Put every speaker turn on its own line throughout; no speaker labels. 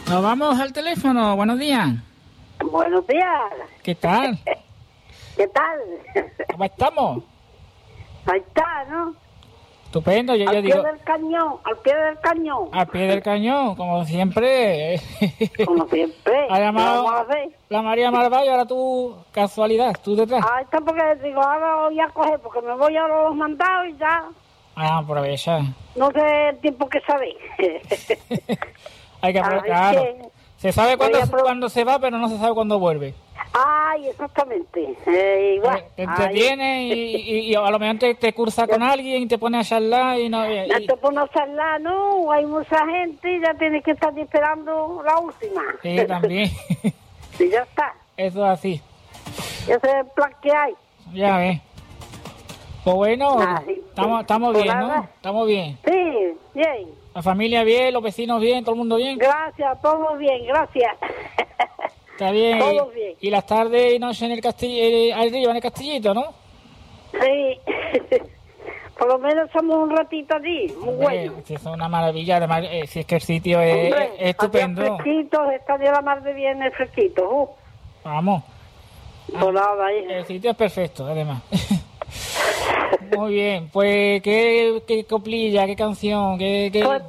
Nos vamos al teléfono. Buenos días.
Buenos días.
¿Qué tal?
¿Qué tal?
¿Cómo estamos?
Ahí está, ¿no?
Estupendo. Yo
Al pie
digo,
del cañón, al pie del cañón.
al pie del cañón, como siempre.
Como siempre.
Ha llamado
¿Qué vamos a hacer?
la María Malva y ahora tú, casualidad, tú detrás.
Ahí está porque digo, ahora voy a coger, porque me voy a los mandados y ya.
Ah, aprovecha.
No sé el tiempo que sabe.
Hay que aprovechar. Claro. Se sabe cuándo se va, pero no se sabe cuándo vuelve.
Ay, exactamente. Igual.
Te entretiene y a lo mejor te cursa con alguien y te pone a charlar y no...
Ya te pone a charlar, ¿no? Hay mucha gente y ya tienes que estar esperando la última.
Sí, también.
Y ya está.
Eso es así.
Ese es el plan que hay.
Ya ves. Pues bueno,
Sí.
estamos
Pues
bien,
nada.
¿no? Estamos bien.
Sí, bien.
La familia bien, los vecinos bien, todo el mundo bien.
Gracias, todo bien, gracias.
Está bien.
Todo bien.
Y las tardes y noches en el castillo, arriba en el castillito, ¿no?
Sí. Por lo menos estamos un ratito allí, muy bueno.
Sí, es una maravilla, además, si es que el sitio es estupendo.
Fresquito, está de la mar de bien el fresquito.
Vamos.
Pues nada, ahí.
El sitio es perfecto, además. Muy bien, pues, ¿qué coplilla, qué canción, qué...
Pues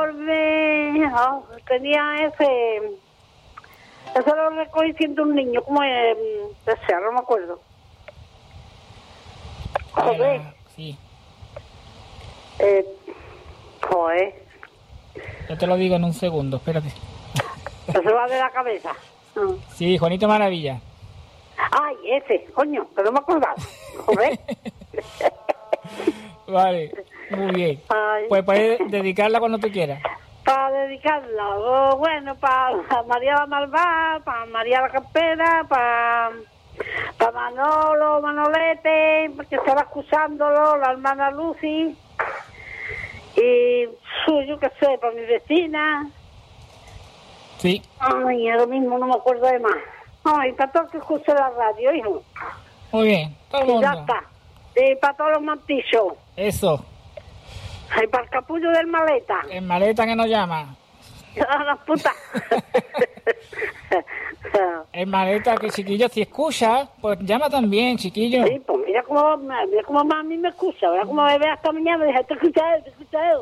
tenía ese... Eso lo recogí siendo un niño, como desea, no me acuerdo. Joder.
Sí.
Joder.
Yo te lo digo en un segundo, espérate.
Eso se va de la cabeza.
Sí, Juanito Maravilla.
Ay, ese, coño, que no me acordaba. Joder.
Vale, muy bien.
Ay.
Pues puedes dedicarla cuando tú quieras.
Para dedicarla, bueno, para María la Malvada, para María la Campera, para Manolo, Manolete, que estaba escuchándolo, la hermana Lucy, y yo qué sé, para mi vecina.
Sí.
Ay, es lo mismo, no me acuerdo de más. Ay, para todo el que escuche la radio, hijo.
Muy bien, todo el
Y
mundo.
ya está. Y para todos los mantillos.
Eso,
Y para el capullo del maleta.
el maleta que nos llama.
A la puta.
El maleta que, chiquillo, si escucha, pues llama también, chiquillo.
Sí, pues mira cómo mami me escucha, mira cómo me ve hasta mañana, deja, te escucha él.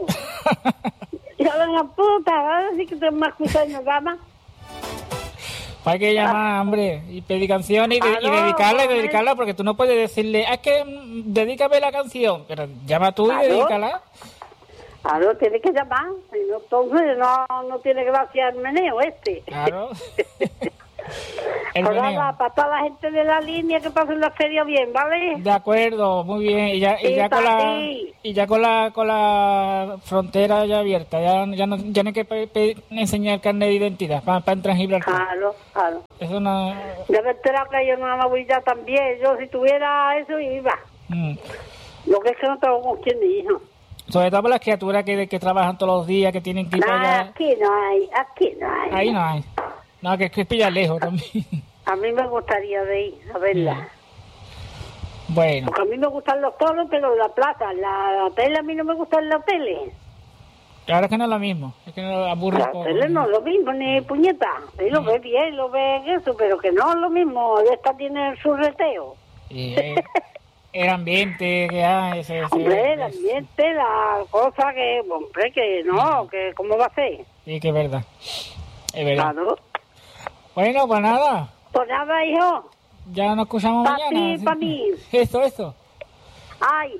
Y ahora la puta, ahora sí que te me escucha y me llama.
Hay que llamar, hombre, y pedir canciones y dedicarla, porque tú no puedes decirle, es que dedícame la canción, pero llama tú y dedícala.
Claro, tiene que llamar, y no, entonces no tiene gracia el meneo este.
Claro. El
Pues
meneo.
nada, para toda la gente de la línea que pasen la feria bien, ¿vale?
De acuerdo, muy bien. Y ya con la frontera ya abierta, ya no hay que enseñar carnet de identidad para entrar en Gibraltar.
Claro.
Eso no...
Ya me enterado que yo no me voy ya también. Yo si tuviera eso iba. Lo que es que no tengo con quién ni hijo.
Sobre todo por las criaturas que trabajan todos los días, que tienen que ir para allá.
Aquí no hay.
Ahí no hay. No, que es que pilla lejos también.
A mí me gustaría de ir a verla.
Bueno.
Porque a mí me gustan los toros, pero la plaza, la tele a mí no me gusta en la tele.
Ahora es que no es lo mismo, es que no aburre
La
un poco.
tele no es lo mismo, ni puñeta. Sí, lo ve bien, lo ve eso, pero que no es lo mismo. Esta tiene su reteo.
Sí, el ambiente que hay.
Hombre, el ambiente, la cosa que, hombre, que no, que cómo va a ser.
Sí, que es verdad. Es verdad.
Claro.
Bueno, pues nada.
Pues nada, hijo.
Ya nos escuchamos
Pa'
mañana.
ti, pa' mí.
Eso.
Ay.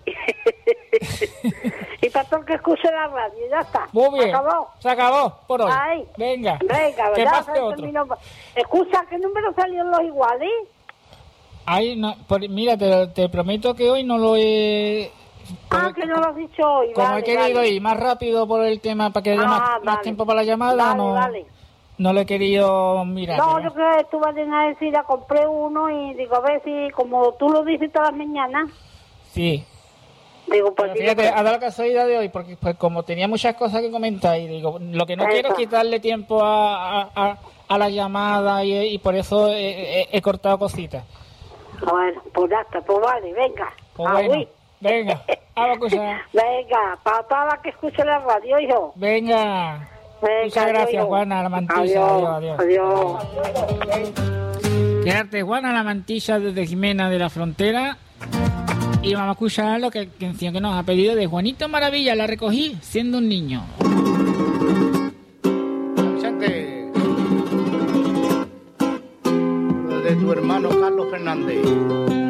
Y para todo el que escuche la radio, ya está.
Muy bien.
Se acabó
por hoy.
Ay.
Venga.
Que
ya
pase
se otro.
terminó. Escucha, ¿qué número salieron los iguales?
Ay, no, mira, te prometo que hoy no lo he...
Que no lo has dicho hoy.
Como he querido ir más rápido por el tema para que haya más tiempo para la llamada, no lo he querido mirar.
No, yo creo que estuve en la decida, compré uno y digo, a ver si, como tú lo dices todas las mañanas.
Sí.
Digo, pues
fíjate, ha dado la casualidad de hoy, porque pues como tenía muchas cosas que comentar, y digo, lo que no quiero es quitarle tiempo a la llamada y por eso he cortado cositas.
Bueno, pues ya está, pues vale, venga.
Pues bueno, venga, a escuchar.
Venga, para todas las que escuchen la radio, hijo.
Venga. Muchas gracias, Juana, la mantilla. Adiós.
Adiós.
Quédate, Juana, la mantilla desde Jimena de la Frontera. Y vamos a escuchar la canción que nos ha pedido de Juanito Maravilla. La recogí siendo un niño.
De tu hermano Carlos Fernández.